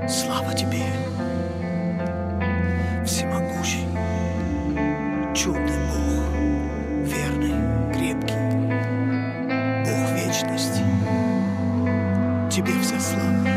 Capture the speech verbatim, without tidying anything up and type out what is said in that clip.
Слава тебе, всемогущий, чудный Бог, верный, крепкий, Бог вечности. Тебе вся слава.